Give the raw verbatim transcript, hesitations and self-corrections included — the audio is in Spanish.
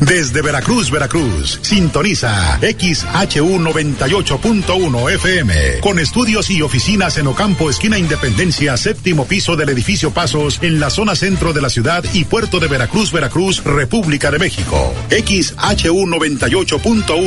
Desde Veracruz, Veracruz, sintoniza X H U noventa y ocho punto uno F M, con estudios y oficinas en Ocampo, esquina Independencia, séptimo piso del edificio Pasos, en la zona centro de la ciudad y puerto de Veracruz, Veracruz, República de México. X H U noventa y ocho punto uno